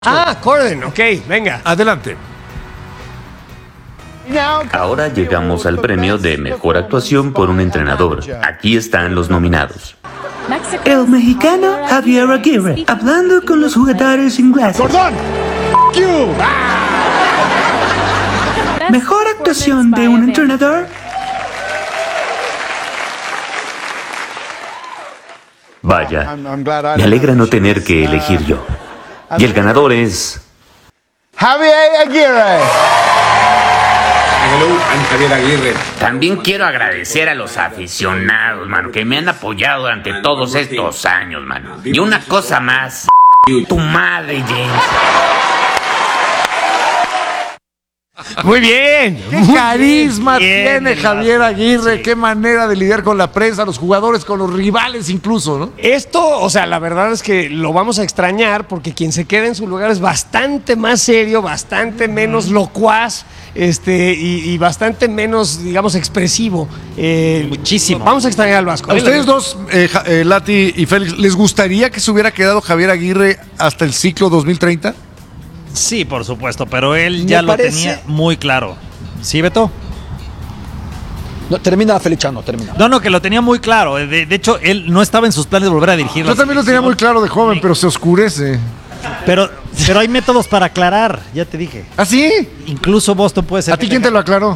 Corden, ok, venga. Adelante. Ahora llegamos al premio de Mejor Actuación por un Entrenador. Aquí están los nominados. El mexicano Javier Aguirre, hablando con los jugadores ingleses. ¡Gordón! Mejor actuación de un entrenador. Vaya, me alegra no tener que elegir yo. Y el ganador es... Javier Aguirre. Hello, I'm Javier Aguirre. También quiero agradecer a los aficionados, mano, que me han apoyado durante todos estos años, mano. Y una cosa más, tu madre, James. Muy bien. ¡Qué carisma tiene Javier Aguirre! Sí. ¡Qué manera de lidiar con la prensa, los jugadores, con los rivales incluso, ¿no? Esto, o sea, la verdad es que lo vamos a extrañar porque quien se queda en su lugar es bastante más serio, bastante menos locuaz, y bastante menos, digamos, expresivo. Muchísimo. Vamos a extrañar al Vasco. A ustedes dos, Lati y Félix, ¿les gustaría que se hubiera quedado Javier Aguirre hasta el ciclo 2030? Sí, por supuesto, pero él ya lo tenía muy claro. ¿Sí, Beto? No, termina, Feliciano, termina. No, que lo tenía muy claro. De hecho, él no estaba en sus planes de volver a dirigir. Yo también lo tenía muy claro de joven, pero se oscurece. Pero hay métodos para aclarar, ya te dije. ¿Ah, sí? Incluso Boston puede ser. ¿A ti quién te lo aclaró?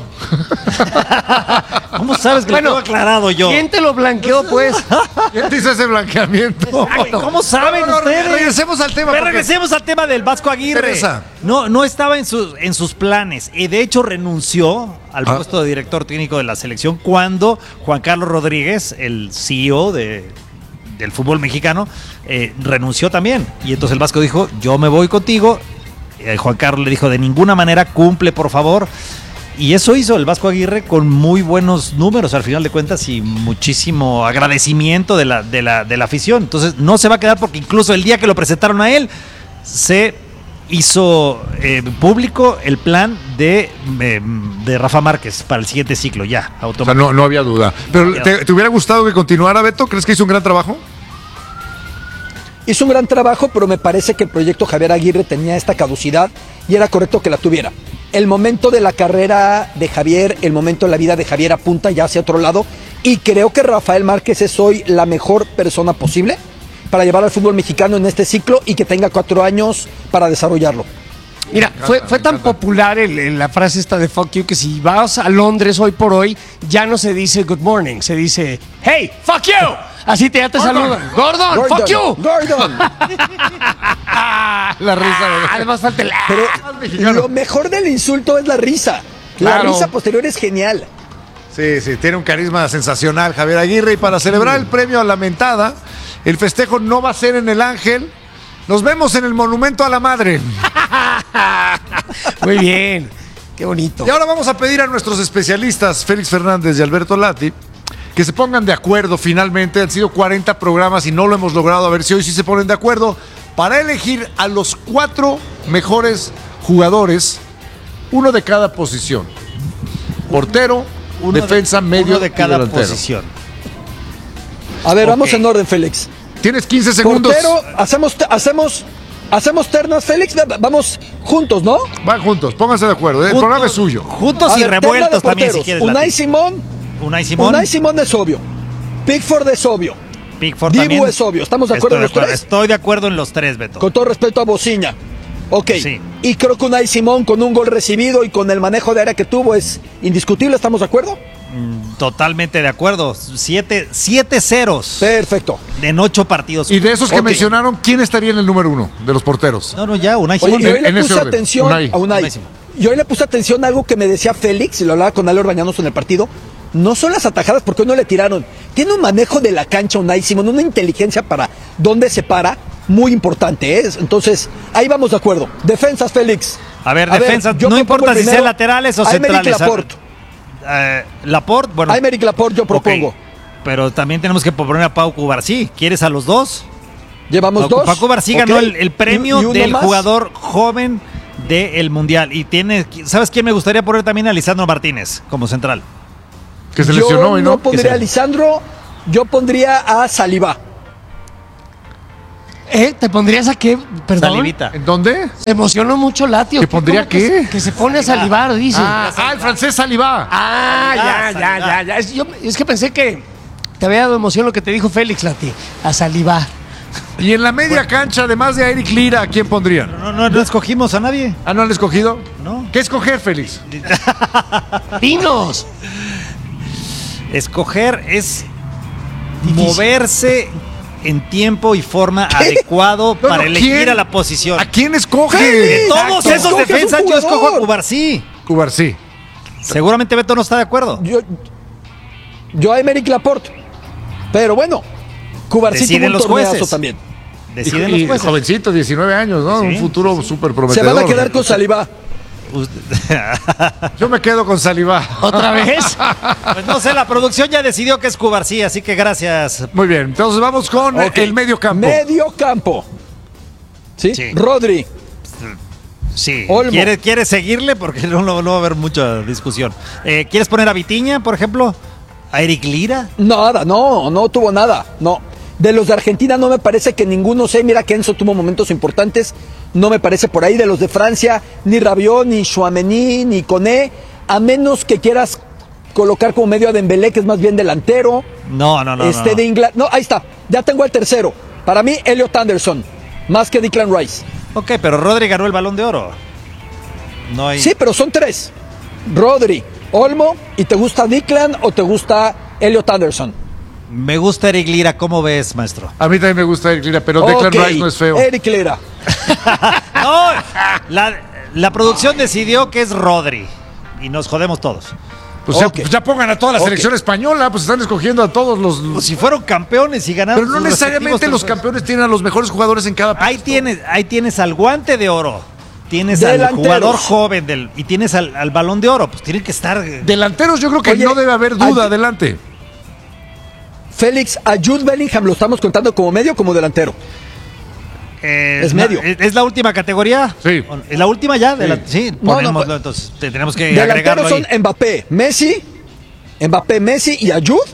¿Cómo sabes que lo tengo aclarado yo? ¿Quién te lo blanqueó, pues? ¿Quién te hizo ese blanqueamiento? ¿Cómo saben ustedes? Regresemos al tema. Pero porque- regresemos al tema del Vasco Aguirre. Teresa. No estaba en sus planes. Y de hecho renunció al puesto de director técnico de la selección cuando Juan Carlos Rodríguez, el CEO del fútbol mexicano, renunció también. Y entonces el Vasco dijo, yo me voy contigo. Juan Carlos le dijo, de ninguna manera, cumple, por favor. Y eso hizo el Vasco Aguirre con muy buenos números al final de cuentas y muchísimo agradecimiento de la afición. Entonces no se va a quedar porque incluso el día que lo presentaron a él se hizo público el plan de Rafa Márquez para el siguiente ciclo, ya, O sea, automático. no había duda. Pero ¿te hubiera gustado que continuara, Beto? ¿Crees que hizo un gran trabajo? Hizo un gran trabajo, pero me parece que el proyecto Javier Aguirre tenía esta caducidad y era correcto que la tuviera. El momento de la carrera de Javier, el momento de la vida de Javier apunta ya hacia otro lado y creo que Rafael Márquez es hoy la mejor persona posible para llevar al fútbol mexicano en este ciclo y que tenga 4 años para desarrollarlo. Mira, fue tan popular la frase esta de fuck you que si vas a Londres hoy por hoy ya no se dice good morning, se dice hey, fuck you. Así ya te saludan. Gordon, fuck you. Gordon. La risa. Además falta el... Pero lo mejor del insulto es la risa. La Claro. risa posterior es genial. Sí, tiene un carisma sensacional Javier Aguirre. Y para celebrar el premio a la mentada, el festejo no va a ser en el Ángel. Nos vemos en el Monumento a la Madre. Muy bien, qué bonito. Y ahora vamos a pedir a nuestros especialistas, Félix Fernández y Alberto Lati, que se pongan de acuerdo finalmente. Han sido 40 programas y no lo hemos logrado. A ver si hoy sí se ponen de acuerdo para elegir a los 4 mejores jugadores, uno de cada posición. Portero, defensa, medio uno de cada y delantero. posición. A ver, vamos Ok. en orden, Félix. Tienes 15 segundos. Portero, hacemos ternas, Félix. Vamos juntos, ¿no? Van juntos, pónganse de acuerdo. El programa es suyo. Juntos A y ver, terna revueltos de también, si porteros. quieres. Unai Lati. Simón. Unai Simón. Unai Simón es obvio. Pickford es obvio. Pickford Dibu también. es obvio. ¿Estamos de acuerdo en los tres? Estoy de acuerdo en los tres, Beto. Con todo respeto a Bociña. Ok. Sí. Y creo que Unai Simón con un gol recibido y con el manejo de área que tuvo es indiscutible. ¿Estamos de acuerdo? Totalmente de acuerdo. 7 ceros Perfecto. en 8 partidos. Y de esos que Ok. mencionaron, ¿quién estaría en el número 1 de los porteros? No, ya, Unai Oye, Simón. y hoy en le ese puse orden. atención Unai. a Unai. Unai Simón. Y hoy le puse atención a algo que me decía Félix, y lo hablaba con Ale Orbañanos en el partido. No son las atajadas porque hoy no le tiraron. Tiene un manejo de la cancha Unai Simón, una inteligencia para dónde se para, muy importante, ¿eh? Entonces, ahí vamos de acuerdo. Defensas, Félix. A ver, defensas, yo no propongo importa el si sean primero laterales o a Aymeric centrales. Laporte. Laporte, bueno. A Aymeric Laporte yo propongo. Ok, pero también tenemos que proponer a Pau Cubarsí. ¿Quieres a los dos? Llevamos dos. Pau Cubarsí Ok. ganó el premio ¿Y uno del más? jugador joven del Mundial. Y ¿sabes quién me gustaría poner también? A Lisandro Martínez como central. Que se Yo lesionó hoy, no ¿no? pondría a Lisandro, yo pondría a Saliba. ¿Te pondrías a qué? Perdón. Salivita. ¿En dónde? Se emocionó mucho Latio. ¿Que pondría ¿Cómo qué? Que se pone a salivar, dice. El francés Saliba. Ya. Es que pensé que te había dado emoción lo que te dijo Félix, Lati. A salivar. Y en la media cancha, además de a Eric Lira, ¿a quién pondrían? No escogimos a nadie. ¿No han escogido? No. ¿Qué escoger, Félix? Dinos. Escoger es moverse en tiempo y forma adecuado para elegir ¿quién? a la posición. ¿A quién escoge? De todos Exacto. esos Escoges defensas, un yo escojo a jugador. Cubarsí. Cubarsí. Seguramente Beto no está de acuerdo. Yo a Emerick Laporte. Pero bueno, Cubarsí tuvo Deciden un los torneazo jueces. también. Deciden Y los jueces. jovencito, 19 años, ¿no? Sí, Un futuro súper Se prometedor. van a quedar con Saliba. Yo me quedo con Saliba. ¿Otra vez? Pues no sé, la producción ya decidió que es Cubarsí, así que gracias. Muy bien, entonces vamos con Ok. el medio campo. Medio campo. ¿Sí? Sí. Rodri. Sí. Olmo. ¿Quieres seguirle? Porque no va a haber mucha discusión. ¿Quieres poner a Vitiña, por ejemplo? ¿A Eric Lira? Nada, no tuvo nada. No. De los de Argentina no me parece que ninguno sé. Mira que Enzo tuvo momentos importantes. No me parece por ahí. De los de Francia, ni Rabiot, ni Chouameni, ni Koné. A menos que quieras colocar como medio a Dembélé, que es más bien delantero. No. De Inglaterra. No, ahí está. Ya tengo el tercero. Para mí, Elliot Anderson. Más que Declan Rice. Ok, pero Rodri ganó el Balón de Oro. No hay... Sí, pero son tres. Rodri, Olmo, ¿y te gusta Declan o te gusta Elliot Anderson? Me gusta Eric Lira, ¿cómo ves, maestro? A mí también me gusta Eric Lira, pero Declan Ok, Rice no es feo. Eric Lira. No, la producción decidió que es Rodri. Y nos jodemos todos. Pues Ok. ya pongan a toda la Ok. selección española, pues están escogiendo a todos los... Pues si fueron campeones y ganaron. Pero no sus necesariamente respectivos los trofeos. campeones tienen a los mejores jugadores en cada Ahí tienes al guante de oro. Tienes Delanteros. al jugador joven y tienes al Balón de Oro. Pues tienen que estar. Delanteros yo creo que Oye, no debe haber duda adelante. Félix, a Jude Bellingham lo estamos contando como medio o como delantero. Es medio. ¿Es la última categoría? Sí. ¿Es la última ya? Sí, No, ponémoslo, pues, entonces tenemos que Delanteros agregarlo son ahí. Mbappé, Messi y a Jude.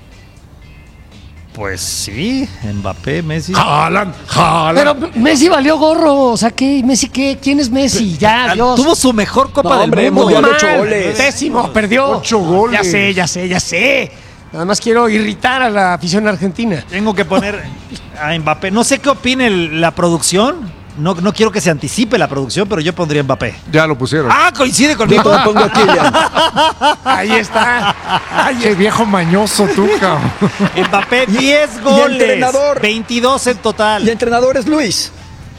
Pues sí, Mbappé, Messi. Haaland. Pero Messi valió gorro. O sea, ¿qué? ¿Messi qué? ¿Quién es Messi? Ya, Dios. Tuvo su mejor Copa No, del hombre, Mundo. Mundial de Mal, 8 goles. Pésimo, perdió. 8 goles. Ya sé. Nada más quiero irritar a la afición argentina. Tengo que poner a Mbappé. No sé qué opine la producción. No quiero que se anticipe la producción, pero yo pondría Mbappé. Ya lo pusieron. Ah, coincide Yo conmigo. te pongo a Kylian. Ahí está. Ay, qué viejo mañoso tú, cabrón. Mbappé, 10 y goles. entrenador. 22 en total. Y entrenador es Luis.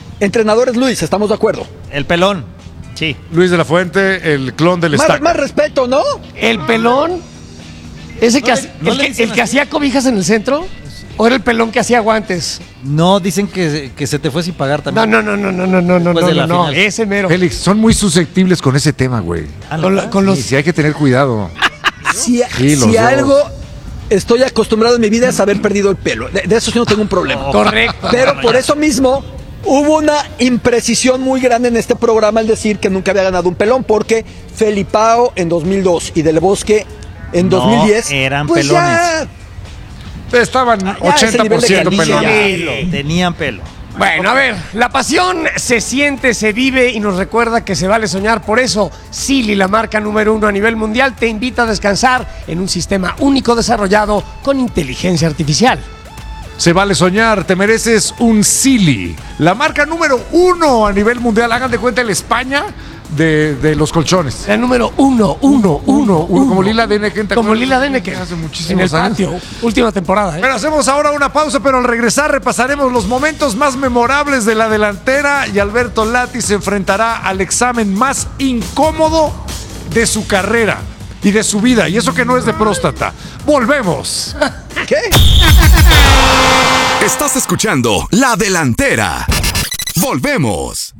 ¿Estamos de acuerdo? El pelón. Sí. Luis de la Fuente, el clon del Estaca. Más respeto, ¿no? El pelón. Ese que, no le dicen el que así. hacía cobijas en el centro. ¿O era el pelón que hacía guantes? No, dicen que se te fue sin pagar también. No. Después de la No, final. ese mero. Félix, son muy susceptibles con ese tema, güey. Con los. Sí, sí, hay que tener cuidado. Si Sí, los dos. algo estoy acostumbrado en mi vida es haber perdido el pelo. De eso sí no tengo un problema. Correcto. Pero por eso mismo hubo una imprecisión muy grande en este programa al decir que nunca había ganado un pelón, porque Felipao en 2002 y Del Bosque en No, 2010 eran pues pelones. Estaban ya ese nivel de 80% calilla, pelones. Tenían pelo. Bueno, a ver, la pasión se siente, se vive y nos recuerda que se vale soñar. Por eso, Silly, la marca número 1 a nivel mundial, te invita a descansar en un sistema único desarrollado con inteligencia artificial. Se vale soñar, te mereces un Silly. La marca número 1 a nivel mundial. Hagan de cuenta el España de los colchones. La número 1. Como Lila Deneken. ¿te Como acuerdas? Lila Deneken. Hace En el muchísimos años. patio. Última temporada, ¿eh? Pero hacemos ahora una pausa, pero al regresar repasaremos los momentos más memorables de la delantera y Alberto Lati se enfrentará al examen más incómodo de su carrera y de su vida, y eso que no es de próstata. Volvemos. ¿Qué? Estás escuchando La Delantera. Volvemos.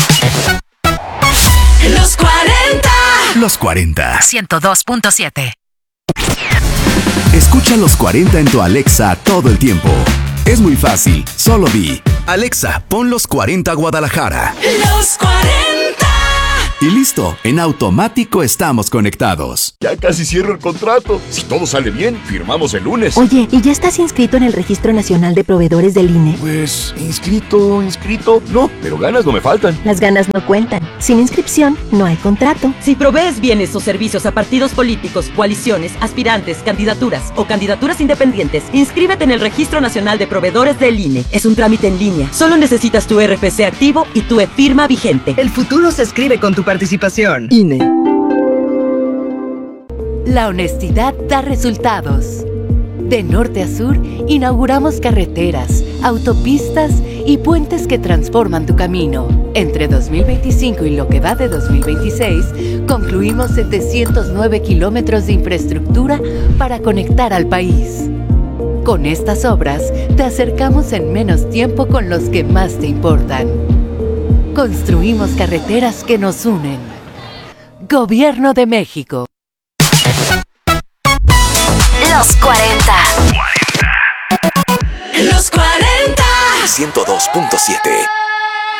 Los 40. Los 40. 102.7. Escucha los 40 en tu Alexa todo el tiempo. Es muy fácil, solo di: Alexa, pon los 40 Guadalajara. Los 40. Y listo, en automático estamos conectados. Ya casi cierro el contrato. Si todo sale bien, firmamos el lunes. Oye, ¿y ya estás inscrito en el Registro Nacional de Proveedores del INE? Pues, inscrito. No, pero ganas no me faltan. Las ganas no cuentan. Sin inscripción, no hay contrato. Si provees bienes o servicios a partidos políticos, coaliciones, aspirantes, candidaturas o candidaturas independientes, inscríbete en el Registro Nacional de Proveedores del INE. Es un trámite en línea. Solo necesitas tu RFC activo y tu e-firma vigente. El futuro se escribe con tu participación. INE. La honestidad da resultados. De norte a sur, inauguramos carreteras, autopistas y puentes que transforman tu camino. Entre 2025 y lo que va de 2026, concluimos 709 kilómetros de infraestructura para conectar al país. Con estas obras, te acercamos en menos tiempo con los que más te importan. Construimos carreteras que nos unen. Gobierno de México. Los 40. Los 40. 102.7